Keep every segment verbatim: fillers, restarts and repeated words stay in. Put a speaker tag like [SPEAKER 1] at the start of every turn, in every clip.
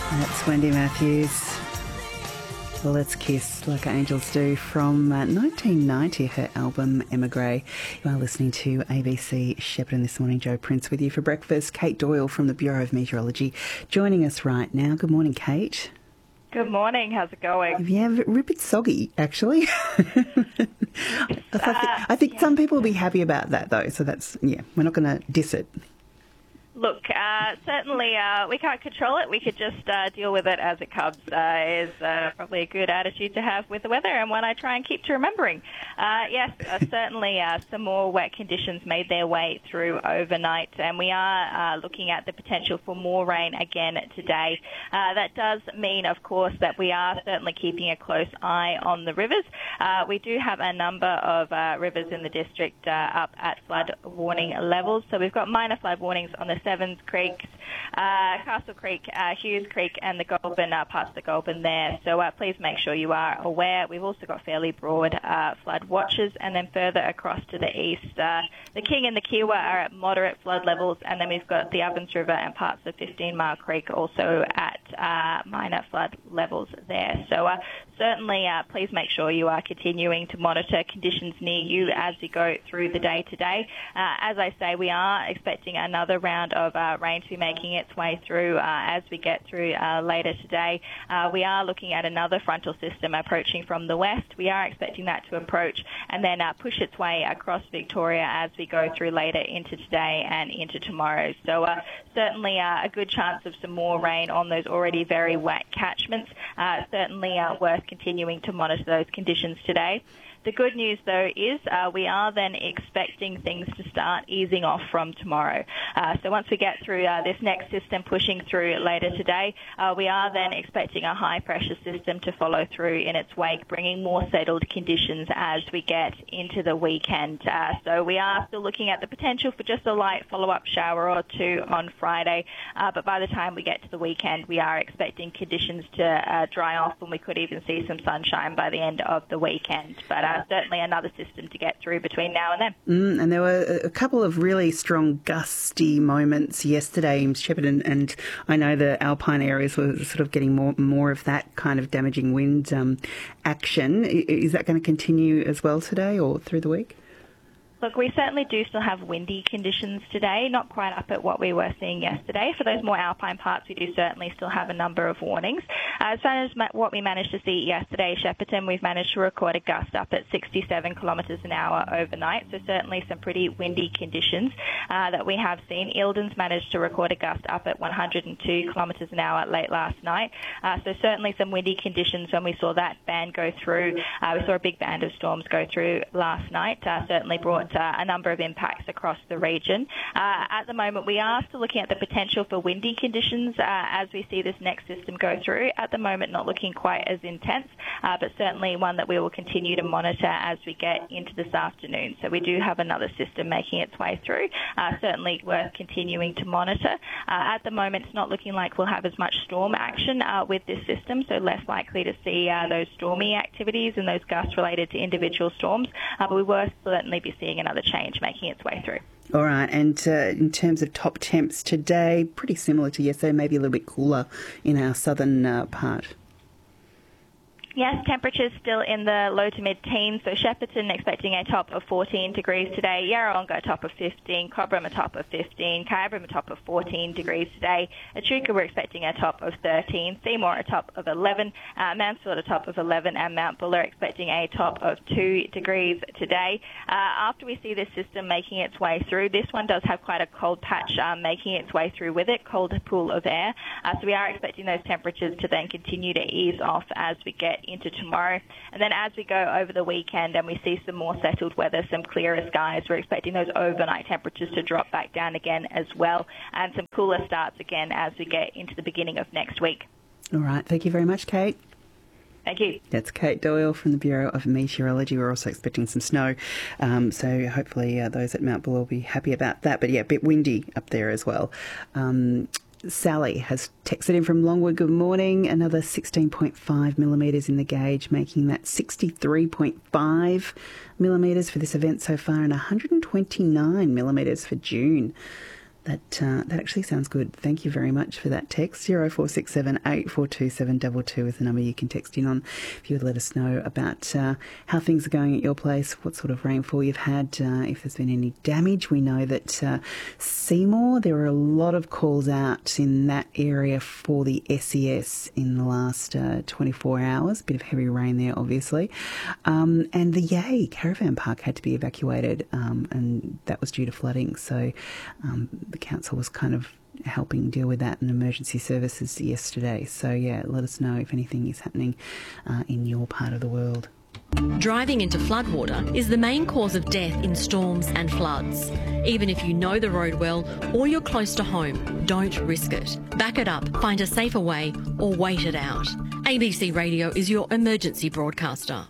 [SPEAKER 1] That's Wendy Matthews. Let's Kiss Like Angels Do from uh, nineteen ninety, her album Emigre. You are listening to A B C Shepparton This Morning. Joe Prince with you for breakfast. Kate Doyle from the Bureau of Meteorology joining us right now. Good morning, Kate.
[SPEAKER 2] Good morning. How's it going?
[SPEAKER 1] Yeah, a bit soggy, actually. I think,
[SPEAKER 2] Uh,
[SPEAKER 1] I think
[SPEAKER 2] yeah.
[SPEAKER 1] some people will be happy about that, though. So that's, yeah, we're not going to diss it.
[SPEAKER 2] Look, uh, certainly uh, we can't control it. We could just uh, deal with it as it comes. Uh, is uh, probably a good attitude to have with the weather, and one I try and keep to remembering. Uh, yes, uh, certainly uh, some more wet conditions made their way through overnight, and we are uh, looking at the potential for more rain again today. Uh, that does mean, of course, that we are certainly keeping a close eye on the rivers. Uh, we do have a number of uh, rivers in the district uh, up at flood warning levels. So we've got minor flood warnings on the Sevens Creek, uh, Castle Creek, uh, Hughes Creek, and the Goulburn, uh, parts of the Goulburn there. So uh, please make sure you are aware. We've also got fairly broad uh, flood watches, and then further across to the east, uh, the King and the Kiewa are at moderate flood levels, and then we've got the Ovens River and parts of fifteen Mile Creek also at uh, minor flood levels there. So uh, certainly uh, please make sure you are continuing to monitor conditions near you as we go through the day today. Uh, as I say, we are expecting another round of uh, rain to be making its way through uh, as we get through uh, later today. Uh, we are looking at another frontal system approaching from the west. We are expecting that to approach and then uh, push its way across Victoria as we go through later into today and into tomorrow. So uh, certainly uh, a good chance of some more rain on those already very wet catchments. Uh, certainly uh, worth continuing to monitor those conditions today. The good news, though, is uh, we are then expecting things to start easing off from tomorrow. Uh, so once we get through uh, this next system pushing through later today, uh, we are then expecting a high-pressure system to follow through in its wake, bringing more settled conditions as we get into the weekend. Uh, so we are still looking at the potential for just a light follow-up shower or two on Friday, uh, but by the time we get to the weekend, we are expecting conditions to uh, dry off, and we could even see some sunshine by the end of the weekend. But uh, certainly another system to get through between now and then.
[SPEAKER 1] Mm, and there were a couple of really strong gusty moments yesterday in Shepparton, and I know the alpine areas were sort of getting more more of that kind of damaging wind um, action. Is that going to continue as well today or through the week?
[SPEAKER 2] Look, we certainly do still have windy conditions today, not quite up at what we were seeing yesterday. For those more alpine parts, we do certainly still have a number of warnings. Uh, as far as ma- what we managed to see yesterday, Shepparton, we've managed to record a gust up at sixty-seven kilometres an hour overnight, so certainly some pretty windy conditions uh, that we have seen. Eildon's managed to record a gust up at one hundred two kilometres an hour late last night, uh, so certainly some windy conditions when we saw that band go through. Uh, we saw a big band of storms go through last night, uh, certainly brought Uh, a number of impacts across the region. Uh, at the moment, we are still looking at the potential for windy conditions uh, as we see this next system go through. At the moment, not looking quite as intense, uh, but certainly one that we will continue to monitor as we get into this afternoon. So we do have another system making its way through, uh, certainly worth continuing to monitor. Uh, at the moment, it's not looking like we'll have as much storm action uh, with this system, so less likely to see uh, those stormy activities and those gusts related to individual storms, uh, but we will certainly be seeing another change making its way through.
[SPEAKER 1] All right, and uh, in terms of top temps today, pretty similar to yesterday, maybe a little bit cooler in our southern uh, part.
[SPEAKER 2] Yes, temperatures still in the low to mid-teens. So Shepparton expecting a top of fourteen degrees today. Yarrawonga a top of fifteen. Cobram a top of fifteen. Kyabram a top of fourteen degrees today. Echuca we're expecting a top of thirteen. Seymour a top of eleven. Uh, Mansfield a top of eleven. And Mount Buller expecting a top of two degrees today. Uh, after we see this system making its way through, this one does have quite a cold patch um, making its way through with it, cold pool of air. Uh, so we are expecting those temperatures to then continue to ease off as we get into tomorrow. And then as we go over the weekend and we see some more settled weather, some clearer skies, we're expecting those overnight temperatures to drop back down again as well, and some cooler starts again as we get into the beginning of next week.
[SPEAKER 1] All right. Thank you very much, Kate.
[SPEAKER 2] Thank you.
[SPEAKER 1] That's Kate Doyle from the Bureau of Meteorology. We're also expecting some snow, um, so hopefully uh, those at Mount Buller will be happy about that. But yeah, a bit windy up there as well. Um, Sally has texted in from Longwood. Good morning. Another sixteen point five millimetres in the gauge, making that sixty-three point five millimetres for this event so far, and one hundred twenty-nine millimetres for June. That uh, that actually sounds good. Thank you very much for that text. zero four six seven eight four two seven two two is the number you can text in on if you would let us know about uh, how things are going at your place, what sort of rainfall you've had, uh, if there's been any damage. We know that uh, Seymour, there were a lot of calls out in that area for the S E S in the last uh, twenty-four hours. A bit of heavy rain there, obviously. Um, and the Yea Caravan Park had to be evacuated, um, and that was due to flooding. So um, the council was kind of helping deal with that in emergency services yesterday. So, yeah, let us know if anything is happening uh, in your part of the world.
[SPEAKER 3] Driving into floodwater is the main cause of death in storms and floods. Even if you know the road well or you're close to home, don't risk it. Back it up, find a safer way, or wait it out. A B C Radio is your emergency broadcaster.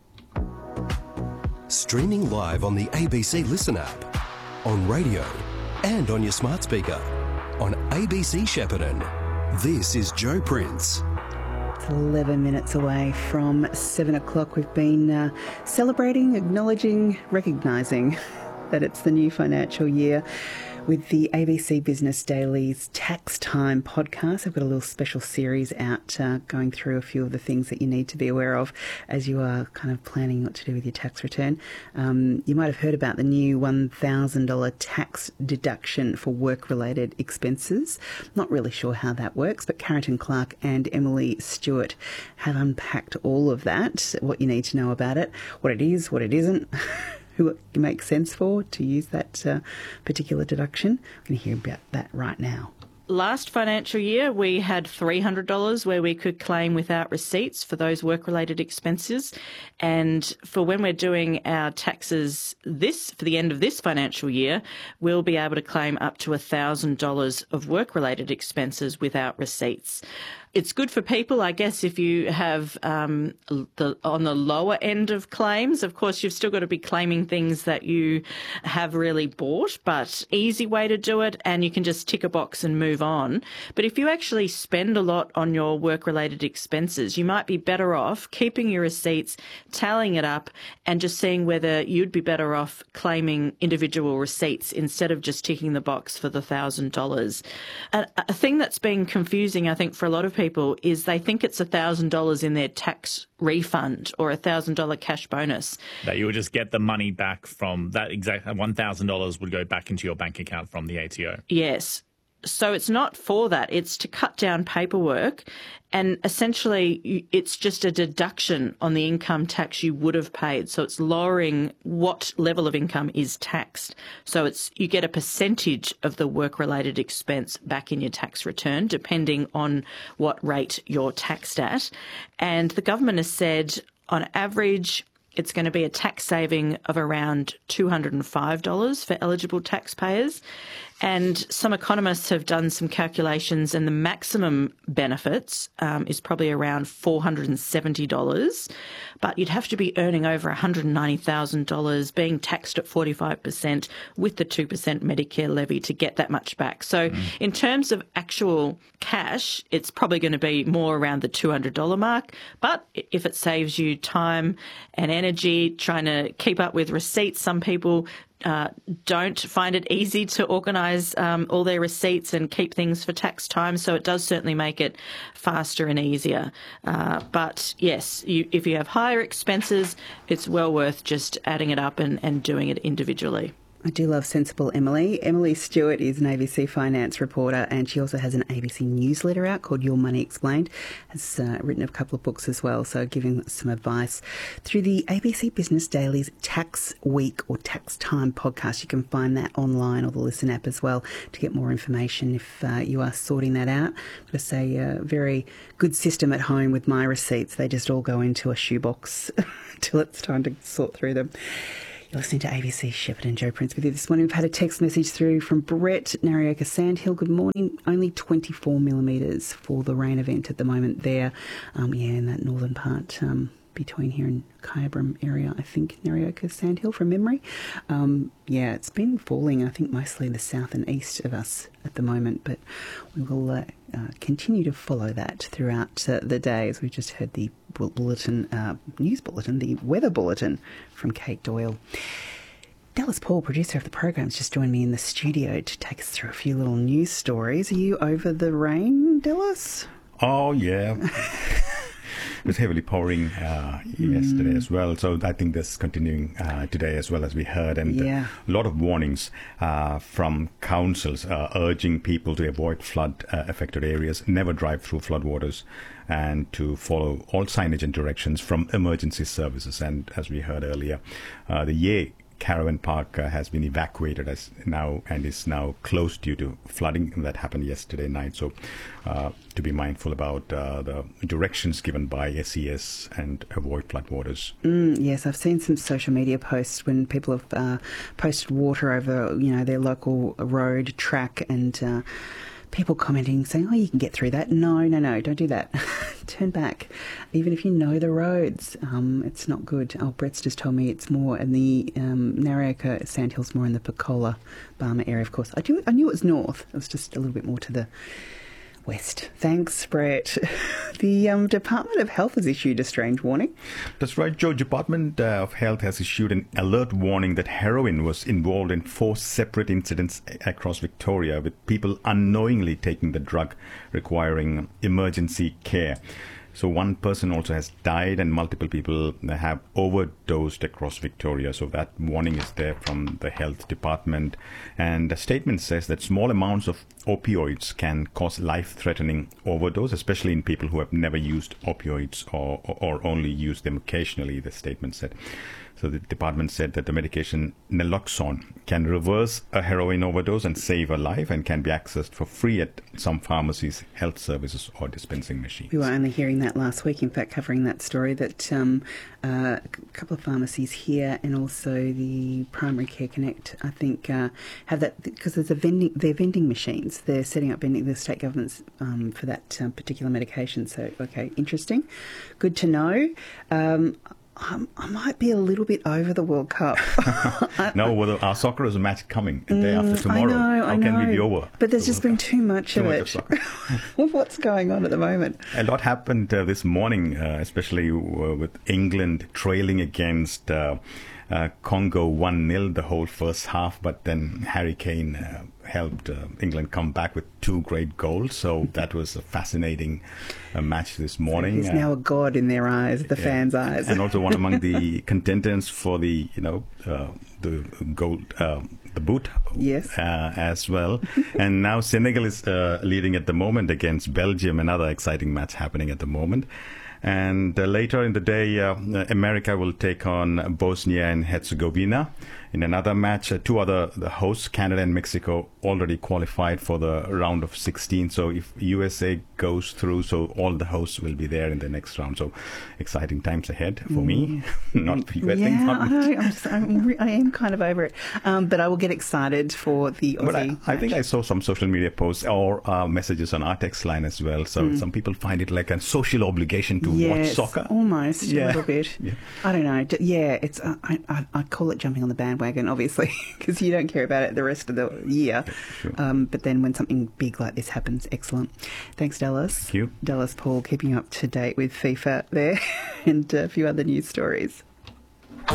[SPEAKER 4] Streaming live on the A B C Listen app, on radio and on your smart speaker. On A B C Shepparton, this is Joe Prince.
[SPEAKER 1] It's eleven minutes away from seven o'clock. We've been uh, celebrating, acknowledging, recognising that it's the new financial year with the A B C Business Daily's Tax Time podcast. I've got a little special series out uh, going through a few of the things that you need to be aware of as you are kind of planning what to do with your tax return. Um, you might have heard about the new one thousand dollars tax deduction for work-related expenses. Not really sure how that works, but Carrington Clark and Emily Stewart have unpacked all of that, what you need to know about it, what it is, what it isn't, who it makes sense for to use that uh, particular deduction. I'm going to hear about that right now.
[SPEAKER 5] Last financial year, we had three hundred dollars where we could claim without receipts for those work-related expenses. And for when we're doing our taxes this for the end of this financial year, we'll be able to claim up to one thousand dollars of work-related expenses without receipts. It's good for people, I guess, if you have um, the on the lower end of claims. Of course, you've still got to be claiming things that you have really bought, but easy way to do it, and you can just tick a box and move on. But if you actually spend a lot on your work-related expenses, you might be better off keeping your receipts, tallying it up, and just seeing whether you'd be better off claiming individual receipts instead of just ticking the box for the one thousand dollars. A, a thing that's been confusing, I think, for a lot of people people is they think it's one thousand dollars in their tax refund or a one thousand dollars cash bonus.
[SPEAKER 6] That you would just get the money back from that exact one thousand dollars would go back into your bank account from the A T O.
[SPEAKER 5] Yes. So it's not for that. It's to cut down paperwork, and essentially it's just a deduction on the income tax you would have paid. So it's lowering what level of income is taxed. So it's you get a percentage of the work-related expense back in your tax return, depending on what rate you're taxed at. And the government has said on average it's going to be a tax saving of around two hundred five dollars for eligible taxpayers. And some economists have done some calculations, and the maximum benefits um, is probably around four hundred seventy dollars. But you'd have to be earning over one hundred ninety thousand dollars, being taxed at forty-five percent with the two percent Medicare levy to get that much back. So mm. in terms of actual cash, it's probably going to be more around the two hundred dollars mark. But if it saves you time and energy trying to keep up with receipts, some people Uh, don't find it easy to organise um, all their receipts and keep things for tax time, so it does certainly make it faster and easier. Uh, but yes, you, if you have higher expenses, it's well worth just adding it up and, and doing it individually.
[SPEAKER 1] I do love sensible Emily. Emily Stewart is an A B C finance reporter, and she also has an A B C newsletter out called Your Money Explained. Has uh, written a couple of books as well, so giving some advice through the A B C Business Daily's Tax Week or Tax Time podcast. You can find that online or the Listen app as well to get more information if uh, you are sorting that out. I've got to say, a very good system at home with my receipts. They just all go into a shoebox till it's time to sort through them. You're listening to A B C Shepparton, Joe Prince with you this morning. We've had a text message through from Brett, Narioka Sandhill. Good morning. Only twenty-four millimetres for the rain event at the moment there. Um, yeah, in that northern part um, between here and Kyabram area, I think, Narioka Sandhill from memory. Um, yeah, it's been falling, I think, mostly the south and east of us at the moment, but we will uh, uh, continue to follow that throughout uh, the day, as we just heard the bulletin, uh, news bulletin, the weather bulletin from Kate Doyle. Dallas Paul, producer of the program, has just joined me in the studio to take us through a few little news stories. Are you over the rain, Dallas?
[SPEAKER 7] Oh, yeah. It was heavily pouring uh, yesterday
[SPEAKER 1] Mm.
[SPEAKER 7] as well. So I think that's continuing uh, today as well, as we heard. And
[SPEAKER 1] Yeah.
[SPEAKER 7] a lot of warnings uh, from councils uh, urging people to avoid flood-affected areas, never drive through floodwaters, and to follow all signage and directions from emergency services. And as we heard earlier, uh, the Yeh Caravan Park uh, has been evacuated as now and is now closed due to flooding that happened yesterday night. So uh, to be mindful about uh, the directions given by S E S and avoid floodwaters.
[SPEAKER 1] Mm, yes, I've seen some social media posts when people have uh, posted water over, you know, their local road, track, and uh, people commenting saying, oh, you can get through that. No, no, no, don't do that. Turn back. Even if you know the roads, um, it's not good. Oh, Brett's just told me it's more in the um, Narioka Sandhills, more in the Pecola Barmer area, of course. I, do, I knew it was north. It was just a little bit more to the west. Thanks, Brett. The um, Department of Health has issued a strange warning.
[SPEAKER 7] That's right, Joe. Department uh, of Health has issued an alert warning that heroin was involved in four separate incidents across Victoria, with people unknowingly taking the drug, requiring emergency care. So one person also has died and multiple people have overdosed across Victoria. So that warning is there from the health department. And the statement says that small amounts of opioids can cause life-threatening overdose, especially in people who have never used opioids or, or, or only used them occasionally, the statement said. So the department said that the medication naloxone can reverse a heroin overdose and save a life, and can be accessed for free at some pharmacies, health services or dispensing machines.
[SPEAKER 1] We were only hearing that last week, in fact, covering that story, that um, uh, a couple of pharmacies here and also the Primary Care Connect, I think, uh, have that, because there's a vending, they're vending machines. They're setting up vending, the state governments um, for that um, particular medication. So, okay, interesting. Good to know. Um, Um, I might be a little bit over the World Cup.
[SPEAKER 7] No, well, our soccer is a match coming the day after
[SPEAKER 1] Mm,
[SPEAKER 7] tomorrow.
[SPEAKER 1] I know,
[SPEAKER 7] How
[SPEAKER 1] I
[SPEAKER 7] can
[SPEAKER 1] know.
[SPEAKER 7] we be over?
[SPEAKER 1] But there's
[SPEAKER 7] the
[SPEAKER 1] just
[SPEAKER 7] World
[SPEAKER 1] been
[SPEAKER 7] Cup?
[SPEAKER 1] too much
[SPEAKER 7] Too
[SPEAKER 1] of
[SPEAKER 7] much
[SPEAKER 1] it.
[SPEAKER 7] of soccer.
[SPEAKER 1] What's going on at the moment?
[SPEAKER 7] A lot happened uh, this morning, uh, especially uh, with England trailing against uh, uh, Congo one nil the whole first half, but then Harry Kane uh, helped uh, England come back with two great goals. So that was a fascinating uh, match this morning.
[SPEAKER 1] He's
[SPEAKER 7] Uh,
[SPEAKER 1] now a god in their eyes, the
[SPEAKER 7] yeah.
[SPEAKER 1] fans' eyes.
[SPEAKER 7] And also one among the contenders for the, you know, uh, the gold, uh, the boot,
[SPEAKER 1] Yes.
[SPEAKER 7] uh, as well. And now Senegal is uh, leading at the moment against Belgium, another exciting match happening at the moment. And uh, later in the day, uh, America will take on Bosnia and Herzegovina. In another match, uh, two other the hosts, Canada and Mexico, already qualified for the round of sixteen. So if U S A goes through, so all the hosts will be there in the next round. So exciting times ahead for me, not for you. I
[SPEAKER 1] yeah,
[SPEAKER 7] think not
[SPEAKER 1] I, know, I'm just, I'm re- I am kind of over it. Um, but I will get excited for the Aussie
[SPEAKER 7] But I, I think I
[SPEAKER 1] match.
[SPEAKER 7] saw some social media posts or uh, messages on our text line as well. So some people find it like a social obligation to watch
[SPEAKER 1] Yes,
[SPEAKER 7] soccer.
[SPEAKER 1] almost
[SPEAKER 7] Yeah.
[SPEAKER 1] a little bit.
[SPEAKER 7] Yeah.
[SPEAKER 1] I don't know. D- Yeah, it's. Uh, I, I I call it jumping on the bandwagon, obviously, because you don't care about it the rest of the year.
[SPEAKER 7] sure.
[SPEAKER 1] Um, but then when something big like this happens, excellent. Thanks, Dallas.
[SPEAKER 7] Thank you.
[SPEAKER 1] Dallas Paul, keeping you up to date with FIFA there, and a few other news stories.